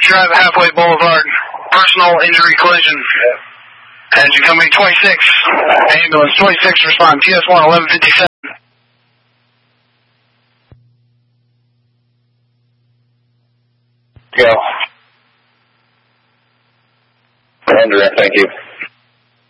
Drive, Halfway Boulevard. Personal injury collision. Engine coming 26. Ambulance 26, respond. TS1 1157. Go. Andrew, thank you.